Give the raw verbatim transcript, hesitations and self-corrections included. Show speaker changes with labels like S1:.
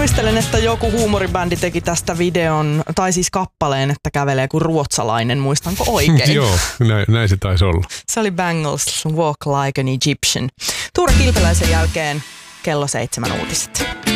S1: muistelen, että joku huumoribändi teki tästä videon, tai siis kappaleen, että kävelee kuin ruotsalainen. Muistanko oikein?
S2: Joo, näin, näin se taisi olla.
S1: Se oli Bangles, Walk Like an Egyptian. Tuure Kilpeläisen jälkeen kello seitsemän uutiset.